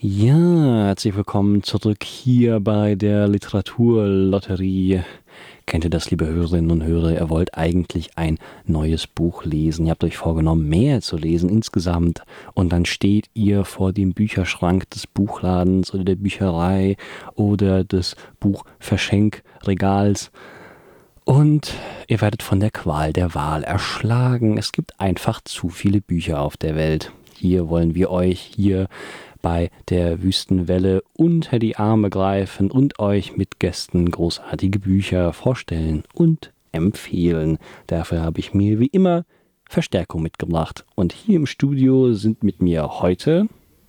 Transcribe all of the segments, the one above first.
Ja, herzlich willkommen zurück hier bei der Literaturlotterie. Kennt ihr das, liebe Hörerinnen und Hörer? Ihr wollt eigentlich ein neues Buch lesen. Ihr habt euch vorgenommen, mehr zu lesen insgesamt. Und dann steht ihr vor dem Bücherschrank des Buchladens oder der Bücherei oder des Buchverschenkregals. Und ihr werdet von der Qual der Wahl erschlagen. Es gibt einfach zu viele Bücher auf der Welt. Hier wollen wir euch hier bei der Wüstenwelle unter die Arme greifen und euch mit Gästen großartige Bücher vorstellen und empfehlen. Dafür habe ich mir wie immer Verstärkung mitgebracht. Und hier im Studio sind mit mir heute...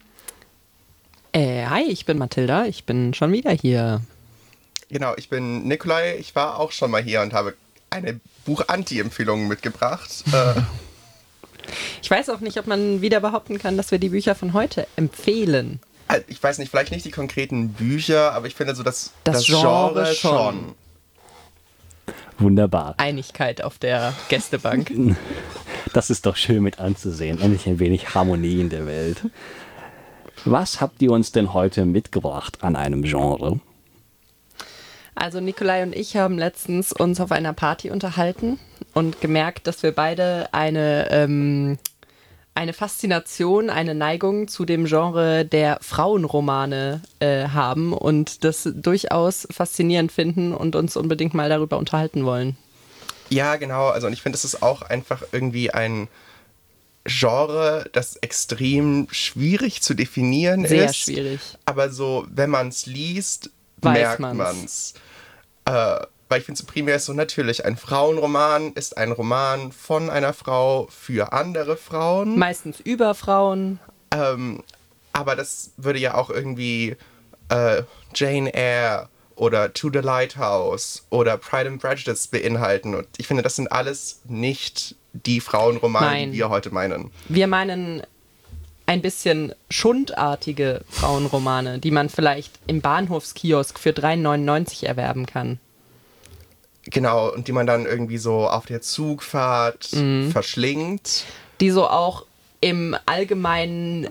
Hi, ich bin Mathilda, ich bin schon wieder hier. Genau, ich bin Nikolai, ich war auch schon mal hier und habe eine Buch-Anti-Empfehlung mitgebracht. Ich weiß auch nicht, ob man wieder behaupten kann, dass wir die Bücher von heute empfehlen. Ich weiß nicht, vielleicht nicht die konkreten Bücher, aber ich finde so das Genre schon. Wunderbar. Einigkeit auf der Gästebank. Das ist doch schön mit anzusehen. Endlich ein wenig Harmonie in der Welt. Was habt ihr uns denn heute mitgebracht an einem Genre? Also Nikolai und ich haben letztens uns auf einer Party unterhalten und gemerkt, dass wir beide eine Faszination, eine Neigung zu dem Genre der Frauenromane haben und das durchaus faszinierend finden und uns unbedingt mal darüber unterhalten wollen. Ja, genau. Also und ich finde, das ist auch einfach irgendwie ein Genre, das extrem schwierig zu definieren ist. Sehr schwierig. Aber so, wenn man es liest, Weiß merkt man's. Weil ich finde, so primär ist so natürlich, ein Frauenroman ist ein Roman von einer Frau für andere Frauen. Meistens über Frauen. Aber das würde ja auch irgendwie Jane Eyre oder To the Lighthouse oder Pride and Prejudice beinhalten. Und ich finde, das sind alles nicht die Frauenromane, die wir heute meinen. Wir meinen ein bisschen schundartige Frauenromane, die man vielleicht im Bahnhofskiosk für 3,99 erwerben kann. Genau, und die man dann irgendwie so auf der Zugfahrt verschlingt. Die so auch im allgemeinen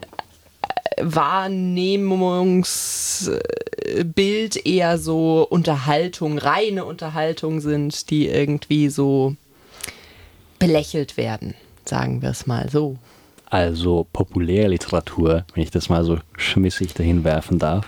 Wahrnehmungsbild eher so Unterhaltung, reine Unterhaltung sind, die irgendwie so belächelt werden, sagen wir es mal so. Also Populärliteratur, wenn ich das mal so schmissig dahin werfen darf.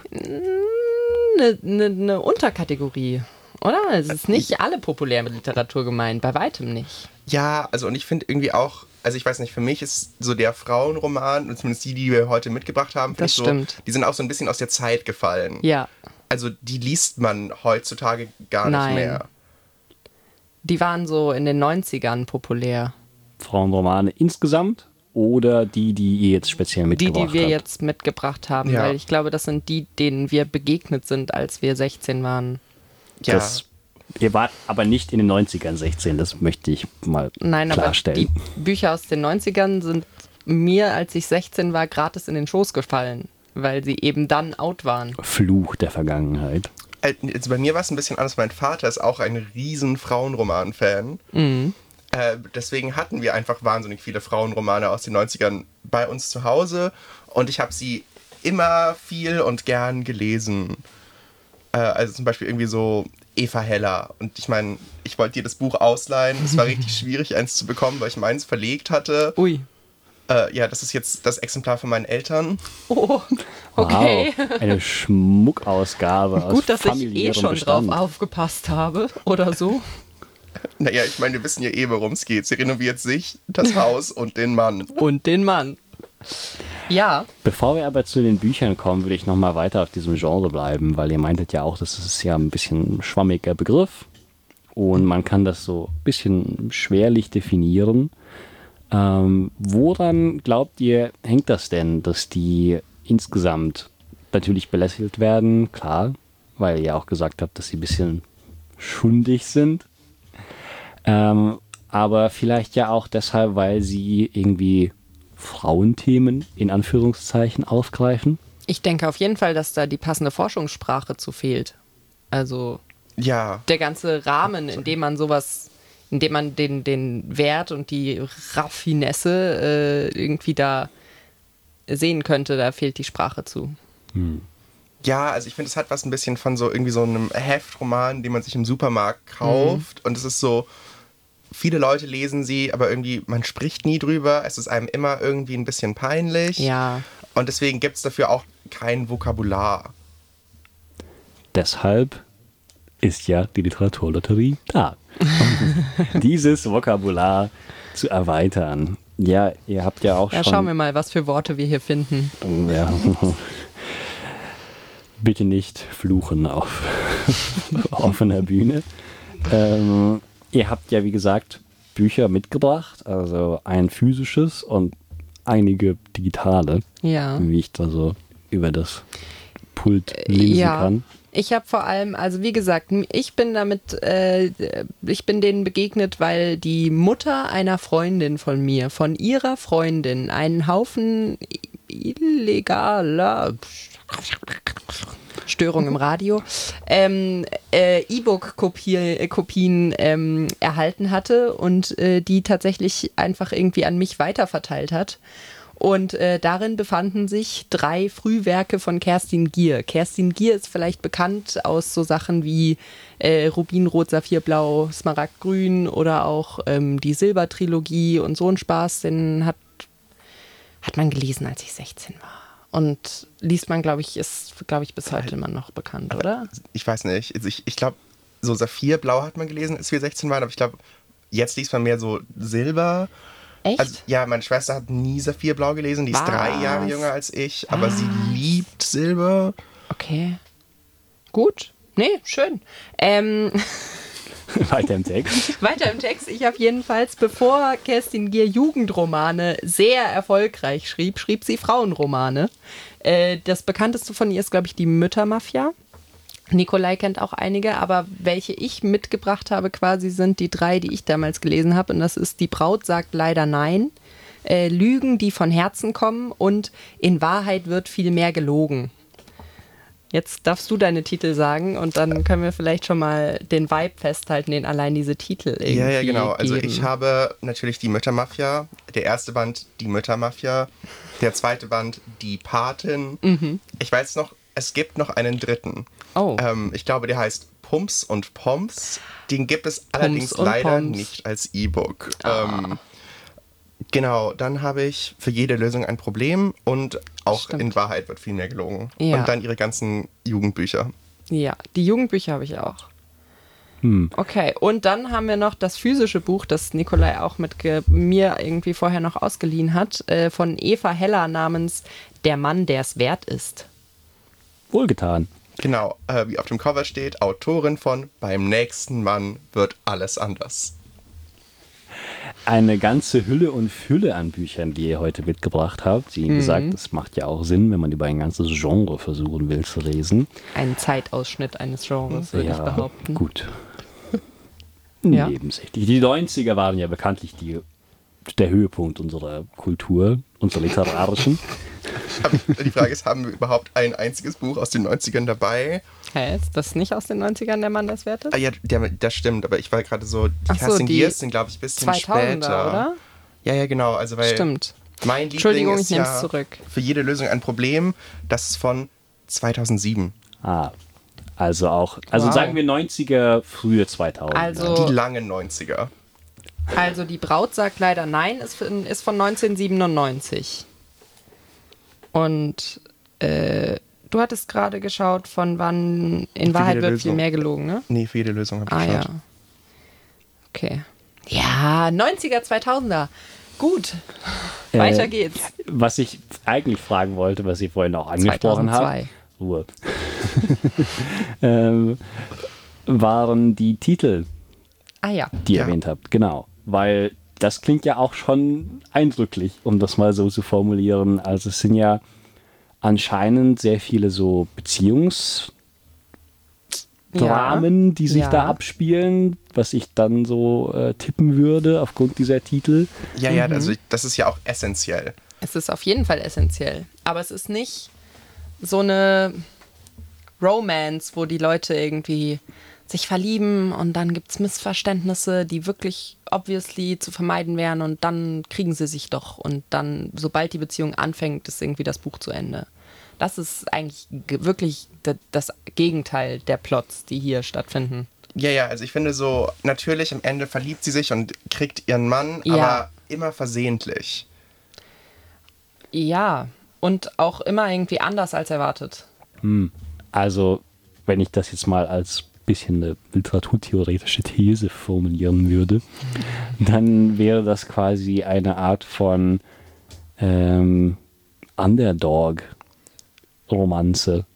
Eine Unterkategorie, oder? Es ist nicht alle populäre Literatur gemeint, bei weitem nicht. Ja, also und ich finde irgendwie auch, also ich weiß nicht, für mich ist so der Frauenroman, zumindest die wir heute mitgebracht haben, das stimmt. So, die sind auch so ein bisschen aus der Zeit gefallen. Ja. Also die liest man heutzutage gar nicht mehr. Die waren so in den 90ern populär. Frauenromane insgesamt oder die ihr jetzt speziell mitgebracht habt? Die wir jetzt mitgebracht haben, ja. Weil ich glaube, das sind die, denen wir begegnet sind, als wir 16 waren. Ja. Ihr wart aber nicht in den 90ern 16, das möchte ich mal klarstellen. Aber die Bücher aus den 90ern sind mir, als ich 16 war, gratis in den Schoß gefallen, weil sie eben dann out waren. Fluch der Vergangenheit. Also bei mir war es ein bisschen anders. Mein Vater ist auch ein riesen Frauenroman-Fan. Deswegen hatten wir einfach wahnsinnig viele Frauenromane aus den 90ern bei uns zu Hause. Und ich habe sie immer viel und gern gelesen. Also zum Beispiel irgendwie so Eva Heller. Und ich meine, ich wollte dir das Buch ausleihen. Es war richtig schwierig, eins zu bekommen, weil ich meins verlegt hatte. Ui. Ja, das ist jetzt das Exemplar von meinen Eltern. Oh, okay. Wow, eine Schmuckausgabe aus Gut, dass ich familiärem schon Bestand. drauf aufgepasst habe oder so. Naja, ich meine, wir wissen ja worum es geht. Sie renoviert sich, das Haus und den Mann. Und den Mann. Ja. Bevor wir aber zu den Büchern kommen, würde ich nochmal weiter auf diesem Genre bleiben, weil ihr meintet ja auch, das ist ja ein bisschen ein schwammiger Begriff und man kann das so ein bisschen schwerlich definieren. Woran glaubt ihr, hängt das denn, dass die insgesamt natürlich belächelt werden? Klar, weil ihr auch gesagt habt, dass sie ein bisschen schundig sind. Aber vielleicht ja auch deshalb, weil sie irgendwie Frauenthemen in Anführungszeichen aufgreifen. Ich denke auf jeden Fall, dass da die passende Forschungssprache zu fehlt. Also ja. Der ganze Rahmen, in dem man sowas, in dem man den Wert und die Raffinesse irgendwie da sehen könnte, da fehlt die Sprache zu. Ja, also ich finde, es hat was ein bisschen von so irgendwie so einem Heftroman, den man sich im Supermarkt kauft. Und es ist so, viele Leute lesen sie, aber irgendwie, man spricht nie drüber. Es ist einem immer irgendwie ein bisschen peinlich. Ja. Und deswegen gibt es dafür auch kein Vokabular. Deshalb ist ja die Literaturlotterie da. Um dieses Vokabular zu erweitern. Ja, ihr habt ja auch Ja, schon... schauen wir mal, was für Worte wir hier finden. Ja. Bitte nicht fluchen auf offener Bühne. Ihr habt ja, wie gesagt, Bücher mitgebracht, also ein physisches und einige digitale, Ja. wie ich da so über das Pult lesen kann. Ich habe vor allem, also wie gesagt, ich bin denen begegnet, weil die Mutter einer Freundin von mir, von ihrer Freundin, einen Haufen illegaler Störung im Radio, E-Book-Kopien erhalten hatte und die tatsächlich einfach irgendwie an mich weiterverteilt hat. Und darin befanden sich 3 Frühwerke von Kerstin Gier. Kerstin Gier ist vielleicht bekannt aus so Sachen wie Rubinrot, Saphirblau, Smaragdgrün oder auch die Silbertrilogie und so ein Spaß, den hat man gelesen, als ich 16 war. Und liest man, ist bis heute immer noch bekannt, oder? Ich weiß nicht. Also ich glaube, so Saphirblau hat man gelesen, als wir 16 waren, aber ich glaube, jetzt liest man mehr so Silber. Echt? Also, ja, meine Schwester hat nie Saphirblau gelesen, die ist 3 Jahre jünger als ich, aber sie liebt Silber. Okay. Gut. Nee, schön. Weiter im Text. Weiter im Text. Ich habe jedenfalls, bevor Kerstin Gier Jugendromane sehr erfolgreich schrieb sie Frauenromane. Das bekannteste von ihr ist, glaube ich, die Müttermafia. Nikolai kennt auch einige, aber welche ich mitgebracht habe quasi sind die 3, die ich damals gelesen habe. Und das ist Die Braut sagt leider nein, Lügen, die von Herzen kommen und In Wahrheit wird viel mehr gelogen. Jetzt darfst du deine Titel sagen und dann können wir vielleicht schon mal den Vibe festhalten, den allein diese Titel irgendwie Ja, genau. Also geben. ich habe natürlich die Müttermafia, der erste Band die Müttermafia, der zweite Band die Patin. Ich weiß noch, es gibt noch einen dritten. Oh. Ich glaube, der heißt Pumps und Pomps. Den gibt es allerdings und leider Pomps. nicht als E-Book. Genau, dann habe ich Für jede Lösung ein Problem und auch Stimmt. In Wahrheit wird viel mehr gelogen. Ja. Und dann ihre ganzen Jugendbücher. Ja, die Jugendbücher habe ich auch. Okay, und dann haben wir noch das physische Buch, das Nikolai auch mit mir irgendwie vorher noch ausgeliehen hat, von Eva Heller namens Der Mann, der es wert ist. Wohlgetan. Genau, wie auf dem Cover steht, Autorin von Beim nächsten Mann wird alles anders. Eine ganze Hülle und Fülle an Büchern, die ihr heute mitgebracht habt. Wie gesagt, das macht ja auch Sinn, wenn man über ein ganzes Genre versuchen will zu lesen. Ein Zeitausschnitt eines Genres, würde ich behaupten. Gut. Ja. Nebensächlich. Die 90er waren ja bekanntlich der Höhepunkt unserer Kultur, unserer literarischen. Die Frage ist, haben wir überhaupt ein einziges Buch aus den 90ern dabei? Hä, ist das nicht aus den 90ern, der Mann, das wert ist? Ah ja, das stimmt, aber ich war gerade so, die Ach so, Kerstin die Giers sind, glaube ich, ein bisschen 2000er, später. oder? Ja, genau, also weil Stimmt. mein Liebling Entschuldigung, ist ich nehme ja es zurück. Für jede Lösung ein Problem. Das ist von 2007. Also sagen wir 90er, frühe 2000er. Also, Die langen 90er. also die Braut sagt leider nein, ist von 1997. Und du hattest gerade geschaut, von wann In Wahrheit wird viel mehr gelogen, ne? Nee, Für jede Lösung habe ich Ah geschaut. ja. Okay. Ja, 90er, 2000er. Gut. Weiter geht's. Was ich eigentlich fragen wollte, was ihr vorhin auch angesprochen 2002. habt, Ruhe, waren die Titel, Ah ja. die ihr Ja. erwähnt habt. Genau, weil das klingt ja auch schon eindrücklich, um das mal so zu formulieren. Also es sind ja anscheinend sehr viele so Beziehungsdramen, die sich da abspielen, was ich dann so tippen würde aufgrund dieser Titel. Ja, also das ist ja auch essentiell. Es ist auf jeden Fall essentiell. Aber es ist nicht so eine Romance, wo die Leute irgendwie sich verlieben und dann gibt es Missverständnisse, die wirklich obviously zu vermeiden wären und dann kriegen sie sich doch und dann, sobald die Beziehung anfängt, ist irgendwie das Buch zu Ende. Das ist eigentlich wirklich das Gegenteil der Plots, die hier stattfinden. Ja, also ich finde so, natürlich am Ende verliebt sie sich und kriegt ihren Mann, Ja. aber immer versehentlich. Ja, und auch immer irgendwie anders als erwartet. Also, wenn ich das jetzt mal als bisschen eine literaturtheoretische These formulieren würde, dann wäre das quasi eine Art von Underdog-Romanze.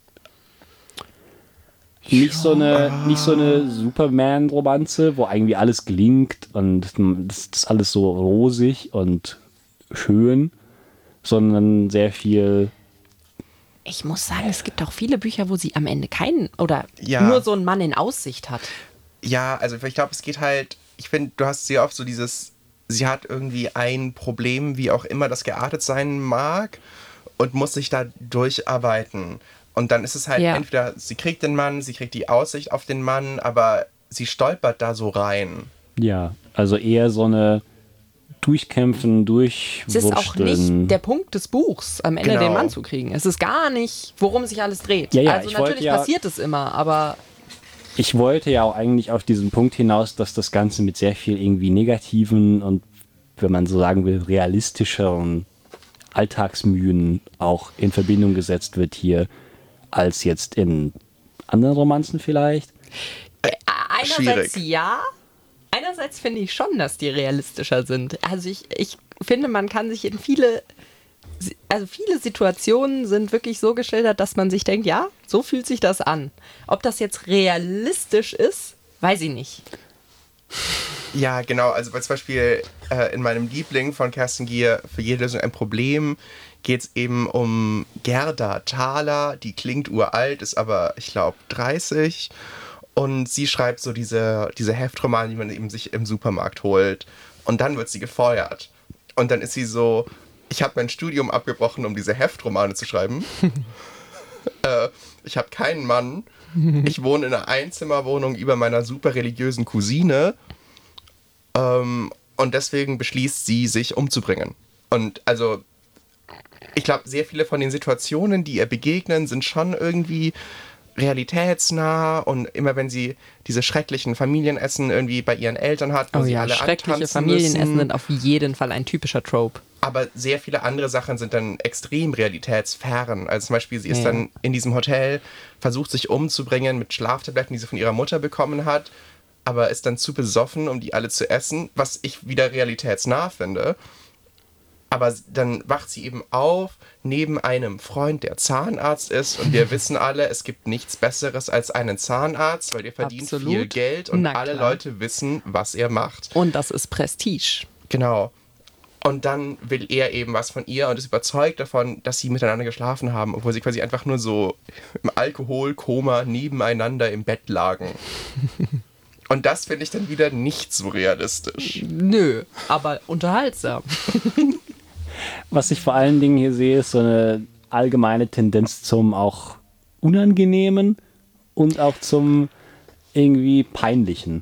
Nicht so eine Superman-Romanze, wo irgendwie alles gelingt und das ist alles so rosig und schön, sondern sehr viel. Ich muss sagen, es gibt auch viele Bücher, wo sie am Ende keinen oder Ja. nur so einen Mann in Aussicht hat. Ja, also ich glaube, es geht halt, ich finde, du hast sehr oft so dieses, sie hat irgendwie ein Problem, wie auch immer das geartet sein mag und muss sich da durcharbeiten. Und dann ist es halt entweder, sie kriegt den Mann, sie kriegt die Aussicht auf den Mann, aber sie stolpert da so rein. Ja, also eher so eine Durchkämpfen, Es ist auch Durchwursteln. nicht der Punkt des Buchs, am Ende Genau. den Mann zu kriegen. Es ist gar nicht, worum sich alles dreht. Ja, also ich wollte natürlich ja- passiert es immer, aber Ich wollte ja auch eigentlich auf diesen Punkt hinaus, dass das Ganze mit sehr viel irgendwie negativen und, wenn man so sagen will, realistischeren Alltagsmühen auch in Verbindung gesetzt wird hier, als jetzt in anderen Romanzen vielleicht. einerseits schwierig. ja, einerseits finde ich schon, dass die realistischer sind. Also ich finde, man kann sich in viele Situationen sind wirklich so geschildert, dass man sich denkt, ja, so fühlt sich das an. Ob das jetzt realistisch ist, weiß ich nicht. Ja, genau. Also zum Beispiel in meinem Liebling von Kerstin Gier, für jede Lösung ein Problem, geht es eben um Gerda Thaler. Die klingt uralt, ist aber, ich glaube, 30. Und sie schreibt so diese Heftromane, die man eben sich im Supermarkt holt. Und dann wird sie gefeuert. Und dann ist sie so, ich habe mein Studium abgebrochen, um diese Heftromane zu schreiben. Ich habe keinen Mann. Ich wohne in einer Einzimmerwohnung über meiner super religiösen Cousine. Und deswegen beschließt sie, sich umzubringen. Und also, ich glaube, sehr viele von den Situationen, die ihr begegnen, sind schon irgendwie realitätsnah. Und immer wenn sie diese schrecklichen Familienessen irgendwie bei ihren Eltern hat, wo sie alle schreckliche antanzen Familienessen müssen. sind auf jeden Fall ein typischer Trope. Aber sehr viele andere Sachen sind dann extrem realitätsfern. Also zum Beispiel, sie ist dann in diesem Hotel, versucht sich umzubringen mit Schlaftabletten, die sie von ihrer Mutter bekommen hat, aber ist dann zu besoffen, um die alle zu essen, was ich wieder realitätsnah finde. Aber dann wacht sie eben auf neben einem Freund, der Zahnarzt ist. Und wir wissen alle, es gibt nichts Besseres als einen Zahnarzt, weil der verdient Absolut. viel Geld und Na alle klar. Leute wissen, was er macht. Und das ist Prestige. Genau. Und dann will er eben was von ihr und ist überzeugt davon, dass sie miteinander geschlafen haben, obwohl sie quasi einfach nur so im Alkoholkoma nebeneinander im Bett lagen. Und das finde ich dann wieder nicht so realistisch. Nö, aber unterhaltsam. Was ich vor allen Dingen hier sehe, ist so eine allgemeine Tendenz zum auch Unangenehmen und auch zum irgendwie Peinlichen.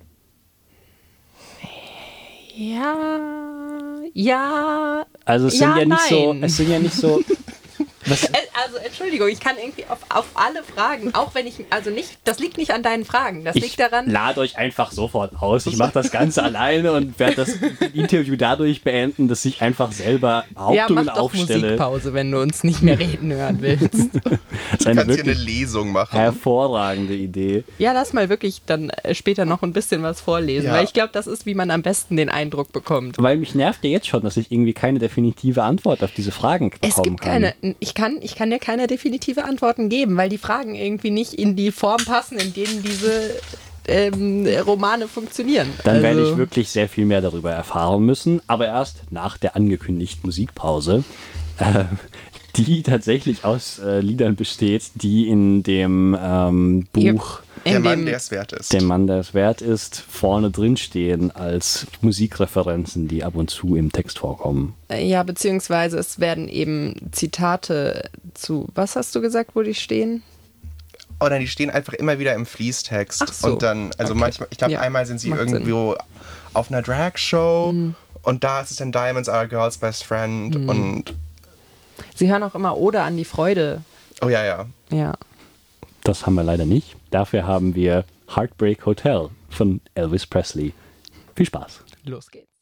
Ja. Also es Ja, sind ja nicht so, nein. es sind ja nicht so. Was, Also Entschuldigung, ich kann irgendwie auf alle Fragen, auch wenn ich, also nicht, das liegt nicht an deinen Fragen, das ich liegt daran, lade euch einfach sofort aus. Ich mache das Ganze alleine und werde das Interview dadurch beenden, dass ich einfach selber ja, Behauptungen mach doch aufstelle. Musikpause, wenn du uns nicht mehr reden hören willst. Das ist Du eine kannst hier eine wirklich Lesung machen. hervorragende Idee. Ja, lass mal wirklich dann später noch ein bisschen was vorlesen, Ja. weil ich glaube, das ist, wie man am besten den Eindruck bekommt. Weil mich nervt ja jetzt schon, dass ich irgendwie keine definitive Antwort auf diese Fragen Es bekommen gibt kann. keine, ich kann dir keine definitive Antworten geben, weil die Fragen irgendwie nicht in die Form passen, in denen diese Romane funktionieren. Dann werde Also- ich wirklich sehr viel mehr darüber erfahren müssen, aber erst nach der angekündigten Musikpause, die tatsächlich aus Liedern besteht, die in dem Buch Der in Mann, dem- der es wert ist. Der Mann, der es wert ist, vorne drin stehen als Musikreferenzen, die ab und zu im Text vorkommen. Ja, beziehungsweise es werden eben Zitate zu, was hast du gesagt, wo die stehen? Oder die stehen einfach immer wieder im Fließtext. Ach so. Und dann, also Okay. manchmal, ich glaube, Ja, einmal sind sie macht irgendwo auf einer Drag-Show und da ist es dann Diamonds Are a Girl's Best Friend und Sie hören auch immer Ode an die Freude. oh ja, ja. Ja. Das haben wir leider nicht. Dafür haben wir Heartbreak Hotel von Elvis Presley. Viel Spaß. Los geht's.